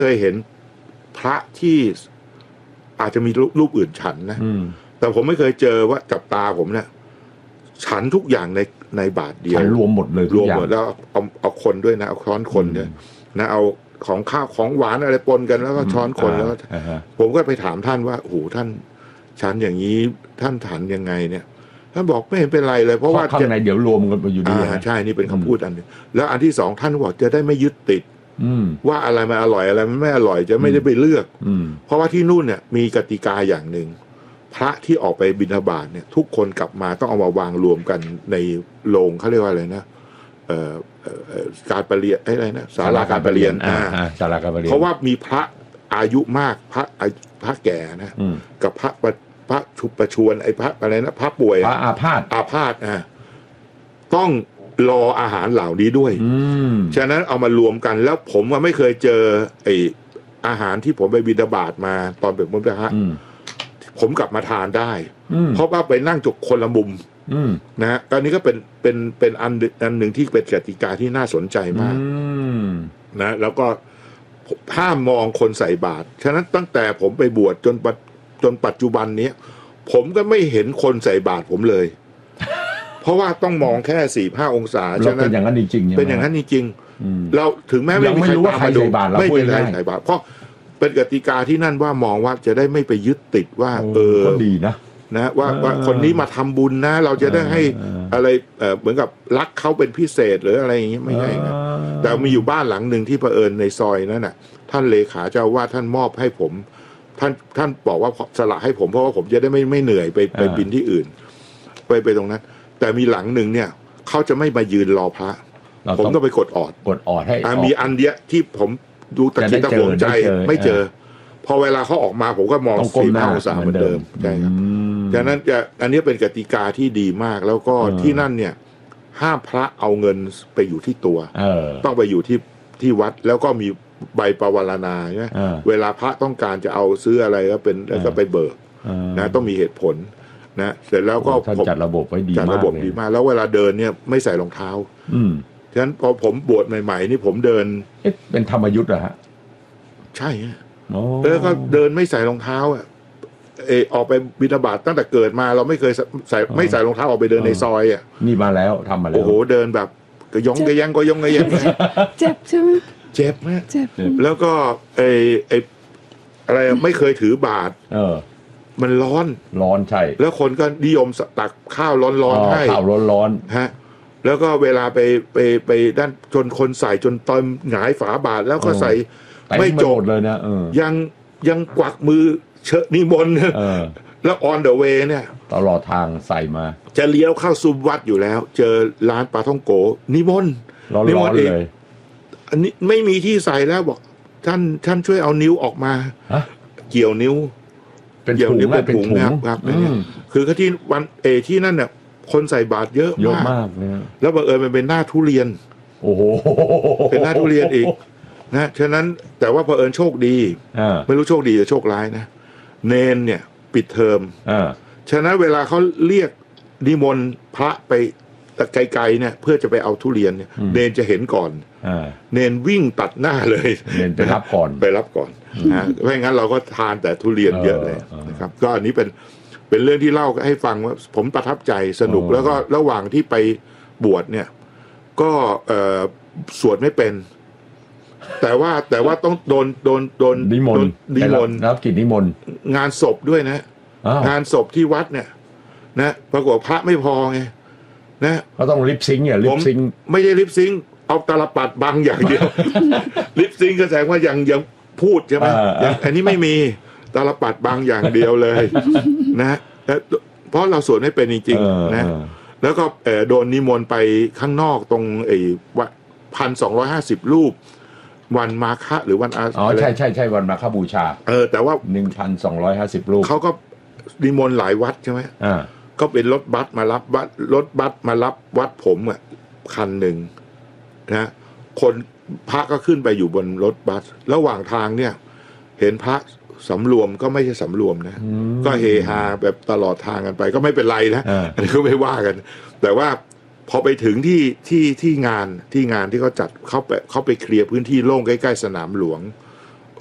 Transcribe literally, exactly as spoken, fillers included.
เคยเห็นพระที่อาจจะมีรูปอื่นฉันนะแต่ผมไม่เคยเจอว่ากับตาผมเนี่ยฉันทุกอย่างในในบาทเดียวฉันรวมหมดเลยรวมหมดแล้วเอาเอาคนด้วยนะเอาช้อนคนเนี่ยนะเอาของข้าวของหวานอะไรปนกันแล้วก็ช้อนคนแล้วผมก็ไปถามท่านว่าโอ้โหท่านฉันอย่างนี้ท่านฉันยังไงเนี่ยท่านบอกไม่เห็นเป็นไรเลยเพราะว่าข้างในเดี๋ยวรวมกันไปอยู่ดีใช่นี่เป็นคำพูดอันนึงแล้วอันที่สองท่านบอกจะได้ไม่ยึดติดว่าอะไรมันอร่อยอะไรมันไม่อร่อยจะไม่ได้ไปเลือกเพราะว่าที่นู่นเนี่ยมีกติกาอย่างหนึ่งพระที่ออกไปบิณฑบาตเนี่ยทุกคนกลับมาต้องเอามาวางรวมกันในโรงเขาเรียกว่าอะไรนะเอ่อการประเรียนอะไรนะศาลาการประเรียนอ่าศาลาการประเรียนเพราะว่ามีพระอายุมากพระพระแก่นะกับพระพระชุบประชวนไอ้พระอะไรนะพระป่วยพระอาพาธอาพาธอ่ะต้องรออาหารเหล่านี้ด้วยฉะนั้นเอามารวมกันแล้วผมว่าไม่เคยเจอไอ้อาหารที่ผมไปบิณฑบาตมาตอนเป็นพระผมกลับมาทานได้เพราะว่าไปนั่งจกคนละมุมนะฮะตอนนี้ก็เป็นเป็นเป็นอันอันหนึ่งที่เป็นกติกาที่น่าสนใจมากนะแล้วก็ห้ามมองคนใส่บาตรฉะนั้นตั้งแต่ผมไปบวชจนจนปัจจุบันนี้ผมก็ไม่เห็นคนใส่บาตรผมเลยเพราะว่าต้องมองแค่สี่ห้าองศาฉะนั้นเป็นอย่างนั้นจริงๆเป็นอย่างนั้นจริงๆเราถึงแม้ไม่มีใครตามมาดูไม่มีใครใส่บาตรเพราะเป็นกติกาที่นั่นว่ามองว่าจะได้ไม่ไปยึดติดว่าเออดีนะนะว่าว่าคนนี้มาทำบุญนะเราจะได้ให้อะไรเออเหมือนกับรักเขาเป็นพิเศษหรืออะไรอย่างเงี้ยไม่ใช่นะแต่มีอยู่บ้านหลังหนึ่งที่เผอิญในซอยนั้นน่ะท่านเลขาเจ้าว่าท่านมอบให้ผมท่านท่านบอกว่าสละให้ผมเพราะว่าผมจะได้ไม่ไม่เหนื่อยไปไปบินที่อื่นไปไปตรงนั้นแต่มีหลังหนึ่งเนี่ยเขาจะไม่มายืนรอพระผมต้องไปกดออดกดออดให้มีอันเดียที่ผมดูตะกี้ตะหวงใจไม่เจอพอเวลาเขาออกมาผมก็มองสี่ห้าองศาเหมือนเดิมใช่ครับฉะนั้นจะอันนี้เป็นกติกาที่ดีมากแล้วก็ที่นั่นเนี่ยห้ามพระเอาเงินไปอยู่ที่ตัวต้องไปอยู่ที่ที่วัดแล้วก็มีใบปวารณาใช่ไหมเวลาพระต้องการจะเอาซื้ออะไรก็เป็นก็ไปเบิกนะต้องมีเหตุผลนะเสร็จแล้วก็ท่านจัดระบบไว้ดีมากจัดระบบดีมากแล้วเวลาเดินเนี่ยไม่ใส่รองเท้าฉะนั้นพอผมบวชใหม่ๆนี่ผมเดินเอ๊ะเป็นธรรมยุทธ์เหรอฮะใช่ฮะแล้วก็เดินไม่ใส่รองเท้าอ่ะเออออกไปบิณฑบาตตั้งแต่เกิดมาเราไม่เคยใส่ไม่ใส่รองเท้าออกไปเดินในซอยอ่ะนี่มาแล้วทำมาแล้วโอ้โหเดินแบบกระยองกระยังก็ยองกระยังเจ็บใช่ไหมเจ็บไหมเจ็บแล้วก็ไอไออะไรไม่เคยถือบาตรเออมันร้อนร้อนใช่แล้วคนก็นิยมตักข้าวร้อนๆให้ข้าวร้อนๆฮะแล้วก็เวลาไปไปไปด้านจนคนใส่จนตอนหงายฝาบาตรแล้วก็ใส่ไม่จบเลยนะยังยังกวักมือเชิญนิมนต์แล้ว on the way เนี่ยตลอดทางใส่มาจะเลี้ยวเข้าซุ้มวัดอยู่แล้วเจอร้านปลาท่องโกนิมนต์นิมนต์เลยอันนี้ไม่มีที่ใส่แล้วบอกท่านท่านช่วยเอานิ้วออกมาเกี่ยวนิ้วเป็นถุงนะเป็นถุงครับคือที่วันเอที่นั่นเนี่ยคนใส่บาตรเยอะมากแล้วบังเอิญมันเป็นหน้าทุเรียนโอ้โหเป็นหน้าทุเรียนอีกนะฉะนั้นแต่ว่าเผอิญโชคดีไม่รู้โชคดีหรือโชคร้ายนะเนนเนี่ยปิดเทอมฉะนั้นเวลาเขาเรียกนิมนต์พระไปแต่ไกลๆเนี่ยเพื่อจะไปเอาทุเรียนเนี่ยเนนจะเห็นก่อนเนนวิ่งตัดหน้าเลยเนนไปรับก่อนไปรับก่อนนะไม่งั้นเราก็ทานแต่ทุเรียนเยอะเลยนะครับก็อันนี้เป็นเป็นเรื่องที่เล่าให้ฟังว่าผมประทับใจสนุกแล้วก็ระหว่างที่ไปบวชเนี่ยก็สวดไม่เป็นแต่ว่าแต่ว่าต้องโดนโดนโดนนิมนต์นิมนต์รับกิจนิมนต์งานศพด้วยนะงานศพที่วัดเนี่ยนะปรากฏพระไม่พอไงนะเขาต้องลิปซิงค์เนี่ยลิปซิงค์ไม่ใช่ลิปซิงค์เอาตาลปัดบังอย่างเดียวลิปซิงค์ก็แสดงว่ายังยังพูดใช่ไหมอันนี้ไม่มีตาลปัดบังอย่างเดียวเลยนะเพราะเราสวดไม่เป็นจริงๆนะแล้วก็โดนนิมนต์ไปข้างนอกตรงไอ้วัดพันสองร้อยห้าสิบรูปวันมาฆะหรือวันอาอ๋อใช่ใช่ใช่วันมาฆบูชาเออแต่ว่าหนึ่งพันสองร้อยห้าสิบรูปเขาก็นิมนต์หลายวัดใช่ไหมอ่าก็เป็นรถบัสมารับวัดรถบัสมารับวัดผมอ่ะคันหนึ่งนะคนพระก็ขึ้นไปอยู่บนรถบัสระหว่างทางเนี่ยเห็นพระสำรวมก็ไม่ใช่สำรวมนะก็เฮฮาแบบตลอดทางกันไปก็ไม่เป็นไรนะอันนี้ก็ไม่ว่ากันแต่ว่าพอไปถึงที่ที่ที่งานที่งานที่เขาจัดเขาไปเขาไปเคลียร์พื้นที่โล่งใกล้ๆสนามหลวง